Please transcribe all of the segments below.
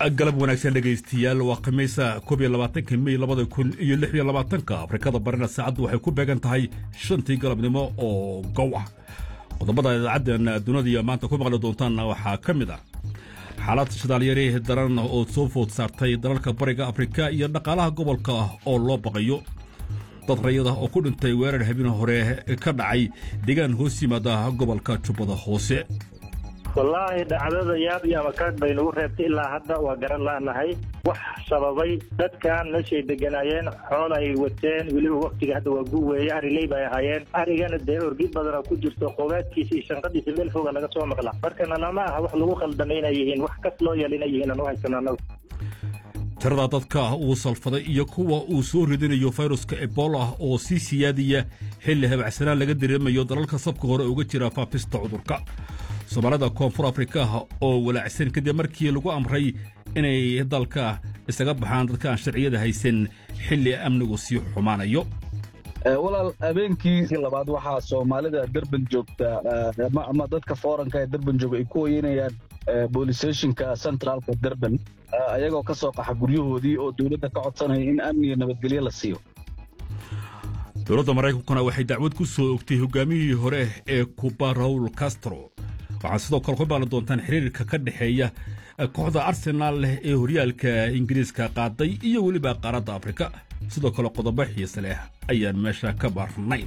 galab wanaagsan dhegaystayaal waa khamiisa 21 May 2026 Afrikada barina saacadu waxay ku beegan tahay 5 galabnimo oo gow ah qodobada idaacadana dunida maanta ku maqli doontaan waxa kamid ah xaalad shidaalyari daran oo soo food saartay dalalka bariga Afrika iyo dhaqaalaha gobolka oo loo baqayo dad rayada oo ku dhintay weerar habeen hore ka dhacay deegaan hoos yimaada gobolka Jubbada Hoose. والله دعوة ياب يا مكان بينو ربط إلا هذا وقرن لا نهاي وح سببي كان نشي دجنايين حوالي وتين ولي وقت هذا وجوه يعني ليه بيهايين أريجان الدهور جيد بدر أكون جرت قوات كيسي شنقدي سمين فوق أنا قصوا مقلع بركن أنا ما هروح لوق الدمين أيهين وحكت له يلين أيهين أنا واحد سنة tirada dadka uu salfaday iyo kuwa uu soo ridinayo fayruska Ebola oo si siyaadiya xilli habacsanaan laga dareemayo dalalka sabka hore uga jira faafista cudurka Soomaalida Koonfur Afrika oo walaacsan kadib markii lagu amray inay dalka isaga baxaan dadka aan sharciyada haysan xilli amnigu sii xumaanayo walaal habeenkii labaad waxa Soomaalida Durban joogta ama dadka fooranka ee Durban jooga ay ku weynaayaan police stationka centralka Durban ayagoo ka soo qaxa guryahoodii oo dawladda ka codsanay in amni iyo nabadgelyo la siiyo. Dawladda Mareykankuna waxay dacwad ku soo ogtay hogaamiyihii hore ee Cuba Raul Castro waxaa sidoo kale ku baalan doontaan xiriirka ka dhaxeeya kooxda Arsenal ee horyaalka Ingiriiska qaaday iyo waliba qaaradda Afrika sidoo kale qodobo xiiso leh ayaan meesha ka barnayn.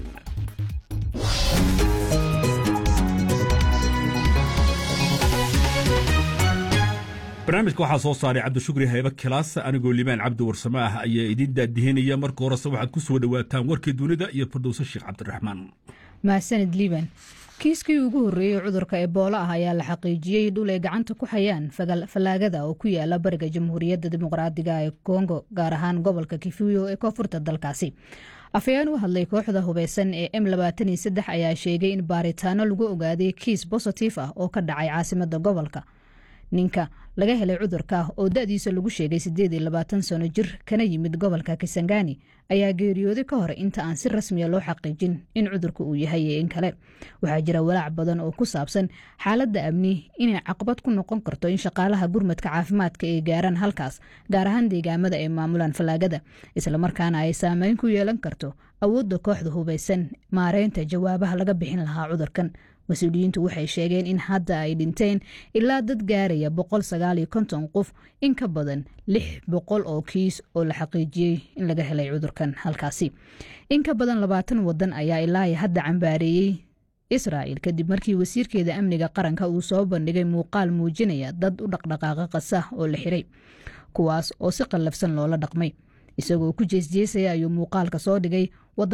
barnaamijka waxaa soo saaray Cabdishukri Hayba Kilaas anigoo Liibaan Cabdi Warsame ah ayaa idin daadihinaya marka hore waxaad ku soo dhawaataan warkii dunida iyo Fardowsa Sheekh Cabdiraxmaan. mahadsanid Liibaan. kiiskii ugu horeeyay cudurka Ebola ah ayaa la xaqiijiyay dhul ay gacanta ku hayaan falaagada oo ku yaala bariga Jamhuuriyadda Dimuqraadiga ee Kongo gaar ahaan gobolka Kifuyo ee koonfurta dalkaasi. afayaan u hadlay kooxda hubeysan ee M23 ayaa sheegay in baaritaano lagu ogaaday kiis positive ah oo ka dhacay caasimadda gobolka. ninka laga helay cudurka oo da'diisa lagu sheegay 28 sano jir kana yimid gobolka Kisangani ayaa geeriyooday ka hor inta aan si rasmi ah loo xaqiijin in cudurku uu yahay in kale waxaa jira walaac badan oo ku saabsan xaaladda amni inay caqabad ku noqon karto in shaqaalaha gurmadka caafimaadka ay gaaraan halkaas gaar ahaan deegaamada ay maamulaan falaagada isla markaana ay saameyn ku yeelan karto awoodda kooxda hubeysan maareynta jawaabaha laga bixin lahaa cudurkan. mas-uuliyiintu waxay sheegeen in hadda ay dhinteen ilaa dad gaaraya 159 qof in ka badan 600 oo kiis oo la xaqiijiyay in laga helay cudurkan halkaasi. in ka badan 20 wadan ayaa ilaa hadda cambaareeyay Israa'iil kadib markii wasiirkeeda amniga qaranka uu soo bandhigay muuqaal muujinaya dad u dhaqdhaqaaqa qasa oo la xiray kuwaas oo si qallafsan loola dhaqmay isagoo ku jeesjeesaya ayuu muuqaalka soo dhigay